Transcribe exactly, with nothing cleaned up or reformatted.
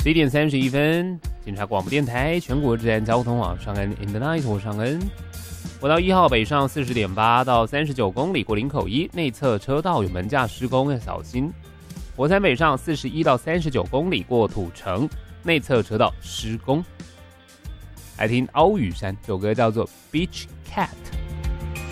十一点三十一分，警察广播电台全国治安交通网上恩 in the night， 我上恩。国道一号北上四十点八到三十九公里过林口一内侧车道有门架施工，要小心。国三北上四十一到三十九公里过土城内侧车道施工。来听欧雨山，这首歌叫做 Beach Cat。